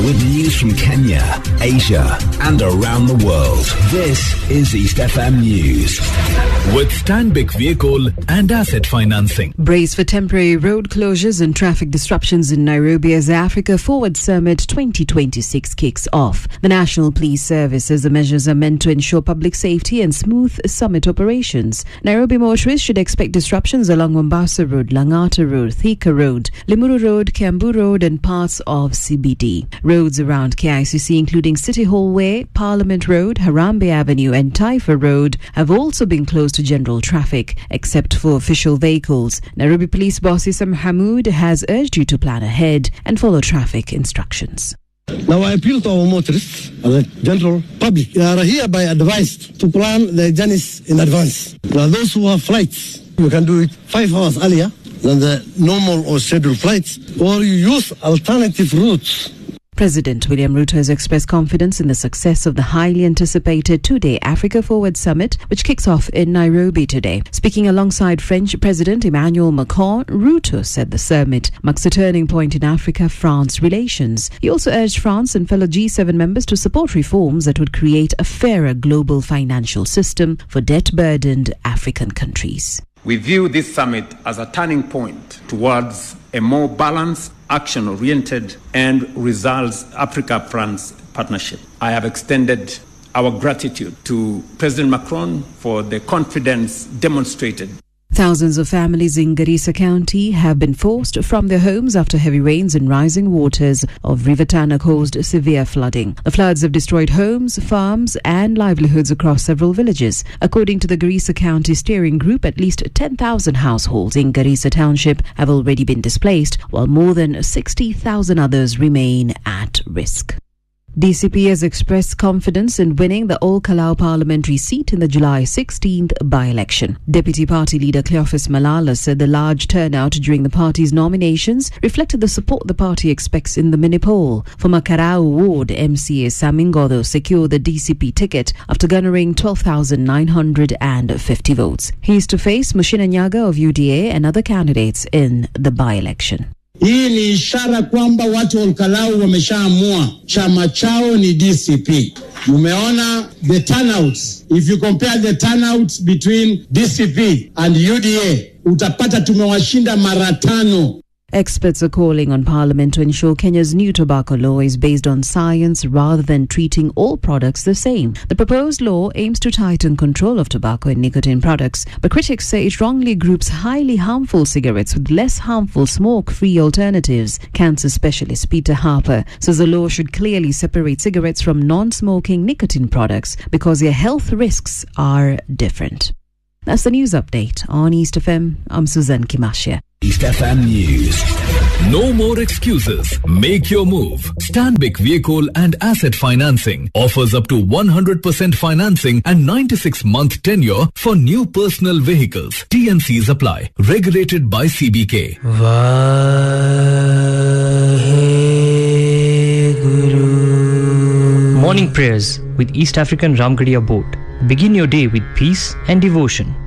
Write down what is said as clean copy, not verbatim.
with news from Kenya, Asia, and around the world. This is East FM News. With Stanbic Vehicle and Asset Financing. Brace for temporary road closures and traffic disruptions in Nairobi as the Africa Forward Summit 2026 kicks off. The National Police Service says the measures are meant to ensure public safety and smooth summit operations. Nairobi motorists should expect disruptions along Mombasa Road, Langata Road, Thika Road, Limuru Road, Kiambu Road and parts of CBD. Roads around KICC including City Hall Way, Parliament Road, Harambee Avenue and Taifa Road have also been closed to general traffic except for official vehicles. Nairobi Police Boss Issam Hamoud has urged you to plan ahead and follow traffic instructions. Now I appeal to our motorists and the general public. They are hereby advised to plan their journeys in advance. Now those who have flights, you can do it 5 hours earlier than the normal or scheduled flights, or you use alternative routes. President William Ruto has expressed confidence in the success of the highly anticipated two-day Africa Forward Summit, which kicks off in Nairobi today. Speaking alongside French President Emmanuel Macron, Ruto said the summit marks a turning point in Africa-France relations. He also urged France and fellow G7 members to support reforms that would create a fairer global financial system for debt-burdened African countries. We view this summit as a turning point towards a more balanced, action-oriented and results Africa-France partnership. I have extended our gratitude to President Macron for the confidence demonstrated. Thousands of families in Garissa County have been forced from their homes after heavy rains and rising waters of River Tana caused severe flooding. The floods have destroyed homes, farms and livelihoods across several villages. According to the Garissa County Steering Group, at least 10,000 households in Garissa Township have already been displaced, while more than 60,000 others remain at risk. DCP has expressed confidence in winning the Ol Kalou parliamentary seat in the July 16th by-election. Deputy Party Leader Cleophas Malala said the large turnout during the party's nominations reflected the support the party expects in the mini-poll. For Makarau Ward, MCA Samingodo secured the DCP ticket after garnering 12,950 votes. He is to face Mushina Nyaga of UDA and other candidates in the by-election. Hii ni ishara kwamba watu wa Ol Kalou wameshaamua chama chao ni DCP. Umeona the turnouts. If you compare the turnouts between DCP and UDA, utapata tumewashinda mara 5. Experts are calling on Parliament to ensure Kenya's new tobacco law is based on science rather than treating all products the same. The proposed law aims to tighten control of tobacco and nicotine products, but critics say it wrongly groups highly harmful cigarettes with less harmful smoke-free alternatives. Cancer specialist Peter Harper says the law should clearly separate cigarettes from non-smoking nicotine products because their health risks are different. That's the news update on East FM. I'm Suzanne Kimashia. East FM News. No more excuses. Make your move. Stanbic Vehicle and Asset Financing offers up to 100% financing and 96-month tenure for new personal vehicles. TNCs apply. Regulated by CBK. Morning prayers with East African Ramgarhia Board. Begin your day with peace and devotion.